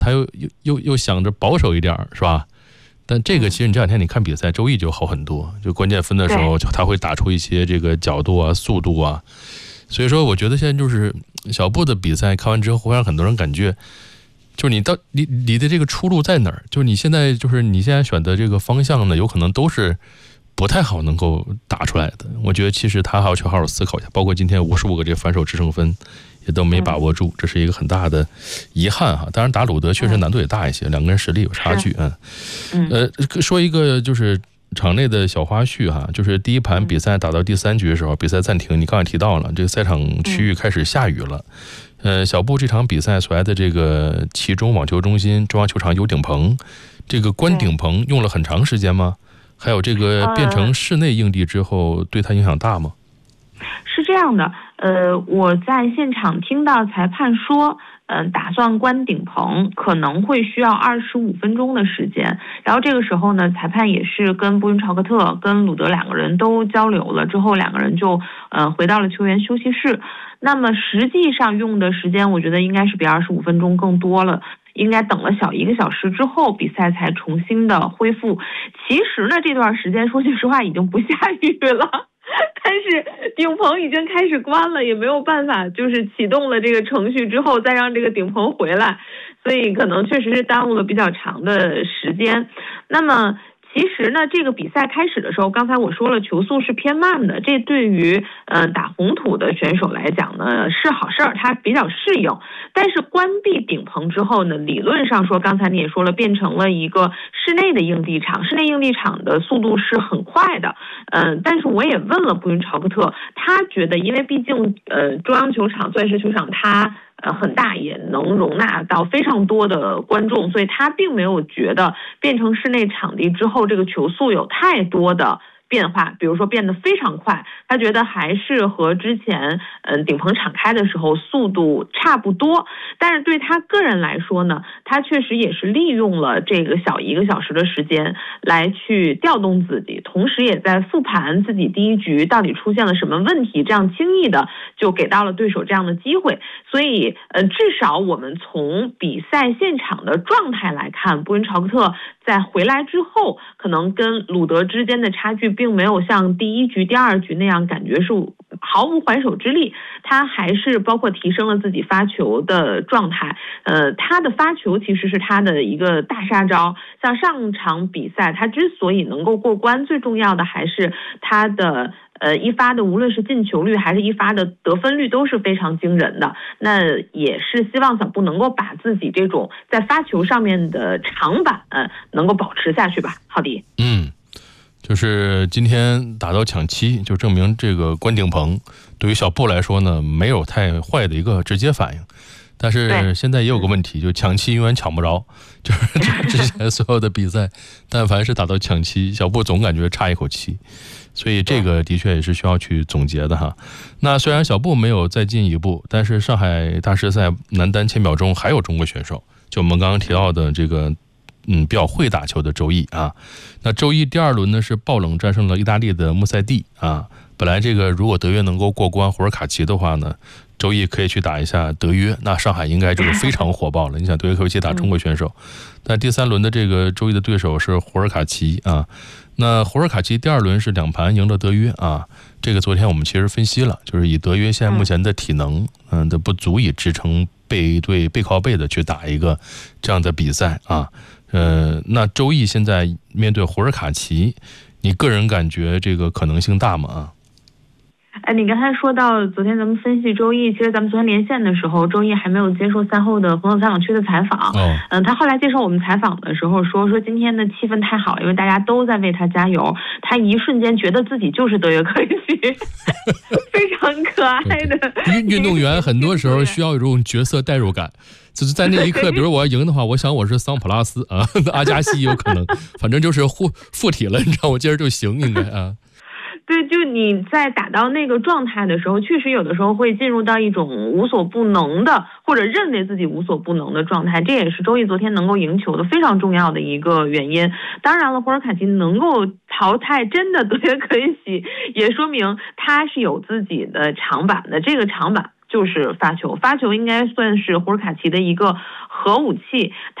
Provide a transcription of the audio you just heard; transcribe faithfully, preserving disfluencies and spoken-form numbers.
他又又又又想着保守一点，是吧？但这个其实你这两天你看比赛，周易就好很多，就关键分的时候，就他会打出一些这个角度啊、速度啊。所以说，我觉得现在就是小布的比赛看完之后，会让很多人感觉，就是你到你你的这个出路在哪儿？就是你现在就是你现在选的这个方向呢，有可能都是不太好能够打出来的。我觉得其实他还要去好好思考一下，包括今天无数个这反手制胜分也都没把握住，这是一个很大的遗憾哈。当然打鲁德确实难度也大一些，两个人实力有差距啊。呃，说一个就是场内的小花絮哈，就是第一盘比赛打到第三局的时候，比赛暂停，你刚才提到了这个赛场区域开始下雨了。呃，小布这场比赛所在的这个其中网球中心中央球场有顶棚，这个关顶棚用了很长时间吗？还有这个变成室内硬地之后，对它影响大吗？ 是这样的，呃，我在现场听到裁判说，嗯、呃，打算关顶棚可能会需要二十五分钟的时间。然后这个时候呢，裁判也是跟布云朝克特、跟鲁德两个人都交流了之后，两个人就呃回到了球员休息室。那么实际上用的时间，我觉得应该是比二十五分钟更多了。应该等了小一个小时之后，比赛才重新的恢复。其实呢，这段时间说句实话已经不下雨了。但是顶棚已经开始关了，也没有办法，就是启动了这个程序之后再让这个顶棚回来，所以可能确实是耽误了比较长的时间。那么其实呢，这个比赛开始的时候，刚才我说了，球速是偏慢的，这对于呃打红土的选手来讲呢是好事儿，它比较适应。但是关闭顶棚之后呢，理论上说，刚才你也说了，变成了一个室内的硬地场，室内硬地场的速度是很快的。嗯、呃，但是我也问了布云朝克特，他觉得，因为毕竟呃中央球场、钻石球场它呃很大，也能容纳到非常多的观众，所以他并没有觉得变成室内场地之后，这个球速有太多的变化，比如说变得非常快，他觉得还是和之前嗯顶棚敞开的时候速度差不多。但是对他个人来说呢，他确实也是利用了这个小一个小时的时间来去调动自己，同时也在复盘自己第一局到底出现了什么问题，这样轻易的就给到了对手这样的机会。所以呃，至少我们从比赛现场的状态来看，布云朝克特在回来之后，可能跟鲁德之间的差距并没有像第一局、第二局那样感觉是毫无还手之力，他还是包括提升了自己发球的状态。呃，他的发球其实是他的一个大杀招。像上场比赛，他之所以能够过关，最重要的还是他的呃一发的，无论是进球率还是一发的得分率都是非常惊人的。那也是希望小布能够把自己这种在发球上面的长板呃能够保持下去吧。浩迪， 嗯。就是今天打到抢七，就证明这个关顶棚对于小布来说呢，没有太坏的一个直接反应。但是现在也有个问题，就抢七永远抢不着，就是之前所有的比赛，但凡是打到抢七，小布总感觉差一口气。所以这个的确也是需要去总结的哈。那虽然小布没有再进一步，但是上海大师赛男单千秒钟还有中国选手，就我们刚刚提到的这个嗯，比较会打球的周易啊。那周一第二轮呢是爆冷战胜了意大利的穆塞蒂啊。本来这个如果德约能够过关胡尔卡奇的话呢，周一可以去打一下德约，那上海应该就是非常火爆了。你想德约可以去打中国选手，但第三轮的这个周一的对手是胡尔卡奇啊。那胡尔卡奇第二轮是两盘赢了德约啊。这个昨天我们其实分析了，就是以德约现在目前的体能嗯的不足以支撑背对背靠背的去打一个这样的比赛啊。呃，那周易现在面对胡尔卡奇，你个人感觉这个可能性大吗？啊？ 哎，你刚才说到昨天咱们分析周易，其实咱们昨天连线的时候，周易还没有接受赛后的朋友采访区的采访。嗯、哦呃，他后来接受我们采访的时候说，说今天的气氛太好，因为大家都在为他加油，他一瞬间觉得自己就是德约科维奇，非常可爱的。 运运动员很多时候需要有这种角色代入感。就是在那一刻，比如我要赢的话，我想我是桑普拉斯啊，阿加西有可能，反正就是附附体了，你知道，我接着就行，应该啊。 对，就你在打到那个状态的时候，确实有的时候会进入到一种无所不能的，或者认为自己无所不能的状态，这也是周易昨天能够赢球的非常重要的一个原因。当然了，胡尔卡奇能够淘汰真的德约科维奇，也说明他是有自己的长板的，这个长板就是发球，发球应该算是胡尔卡奇的一个核武器。